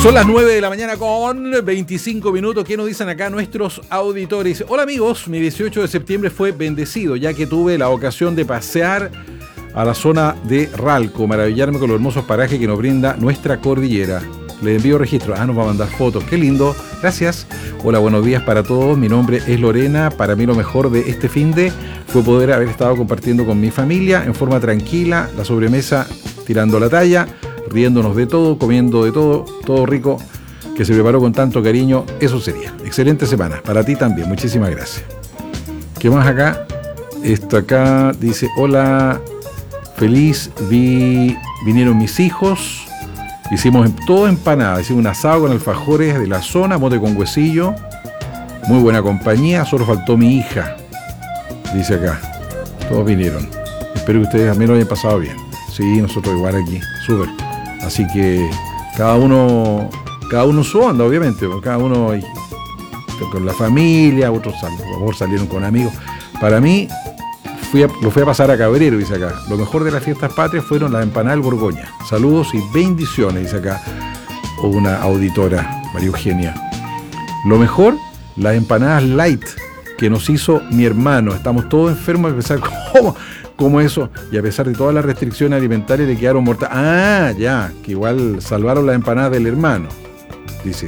Son las 9 de la mañana con 25 minutos. ¿Qué nos dicen acá nuestros auditores? Hola amigos, mi 18 de septiembre fue bendecido, ya que tuve la ocasión de pasear a la zona de Ralco, maravillarme con los hermosos parajes que nos brinda nuestra cordillera. Le envío registro. Nos va a mandar fotos. Qué lindo. Gracias. Hola, buenos días para todos. Mi nombre es Lorena. Para mí lo mejor de este finde fue poder haber estado compartiendo con mi familia en forma tranquila, la sobremesa tirando la talla, riéndonos de todo, comiendo de todo, todo rico, que se preparó con tanto cariño. Eso sería. Excelente semana. Para ti también. Muchísimas gracias. ¿Qué más acá? Esto acá dice, hola, feliz, vinieron mis hijos, hicimos todo empanada, hicimos un asado con alfajores de la zona, mote con huesillo, muy buena compañía, solo faltó mi hija, dice acá. Todos vinieron. Espero que ustedes también lo hayan pasado bien. Sí, nosotros igual aquí, súper. Así que cada uno su onda, obviamente, cada uno con la familia, otros a lo mejor salieron con amigos. Para mí, lo fui a pasar a Cabrero, dice acá. Lo mejor de las fiestas patrias fueron las empanadas del Borgoña. Saludos y bendiciones, dice acá una auditora, María Eugenia. Lo mejor, las empanadas light que nos hizo mi hermano. Estamos todos enfermos de pensar cómo eso. Y a pesar de todas las restricciones alimentarias le quedaron mortales. Ya, que igual salvaron las empanadas del hermano, dice.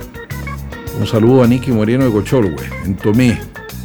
Un saludo a Nicky Moreno de Cocholhue, en Tomé.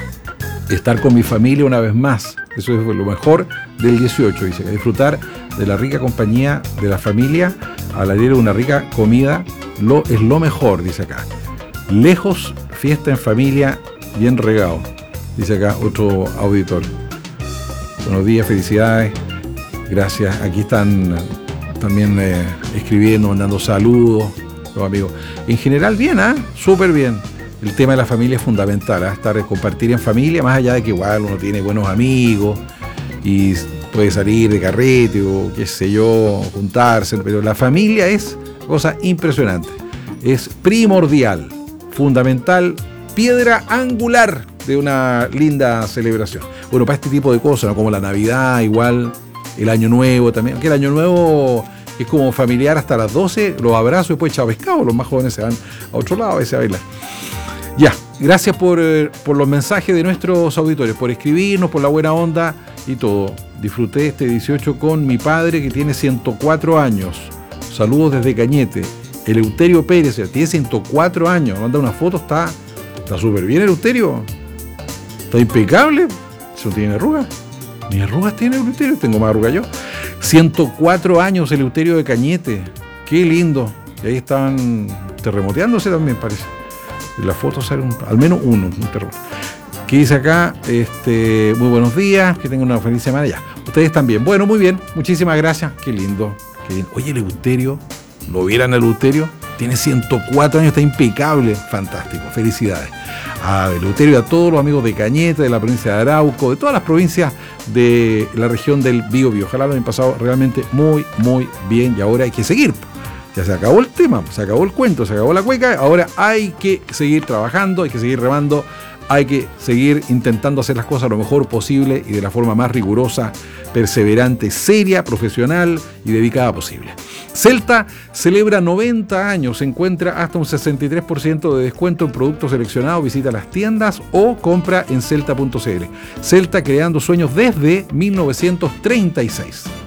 Estar con mi familia una vez más. Eso es lo mejor del 18, dice. Disfrutar de la rica compañía de la familia al aire de una rica comida es lo mejor, dice acá. Lejos, fiesta en familia, bien regado, dice acá otro auditor. Buenos días, felicidades, gracias. Aquí están también escribiendo, mandando saludos los amigos. En general bien, súper bien. El tema de la familia es fundamental, compartir en familia, más allá de que igual uno tiene buenos amigos y puede salir de carrete o qué sé yo, juntarse, pero la familia es cosa impresionante, es primordial, fundamental, piedra angular de una linda celebración. Bueno, para este tipo de cosas, ¿no? Como la Navidad, igual, el Año Nuevo también, que el Año Nuevo es como familiar hasta las 12, los abrazos y después chao pescado, los más jóvenes se van a otro lado a veces a bailar. Ya, gracias por los mensajes de nuestros auditores, por escribirnos, por la buena onda y todo. Disfruté este 18 con mi padre que tiene 104 años. Saludos desde Cañete. Eleuterio Pérez, tiene 104 años. Manda una foto, está súper bien Eleuterio. Está impecable. Eso no tiene arrugas. Ni arrugas tiene Eleuterio, tengo más arrugas yo. 104 años Eleuterio de Cañete. Qué lindo. Y ahí estaban terremoteándose también, parece. En la foto sale al menos un terremoto. ¿Qué dice acá? Muy buenos días, que tengan una feliz semana. Ya, ustedes también. Bueno, muy bien, muchísimas gracias. Qué lindo, qué lindo. Oye, Eleuterio, ¿lo vieran Eleuterio? Tiene 104 años, está impecable. Fantástico, felicidades a Eleuterio y a todos los amigos de Cañete, de la provincia de Arauco, de todas las provincias de la región del Biobío. Ojalá lo hayan pasado realmente muy, muy bien y ahora hay que seguir. Ya se acabó el tema, se acabó el cuento, se acabó la cueca, ahora hay que seguir trabajando, hay que seguir remando, hay que seguir intentando hacer las cosas lo mejor posible y de la forma más rigurosa, perseverante, seria, profesional y dedicada posible. Celta celebra 90 años, se encuentra hasta un 63% de descuento en productos seleccionados, visita las tiendas o compra en celta.cl. Celta creando sueños desde 1936.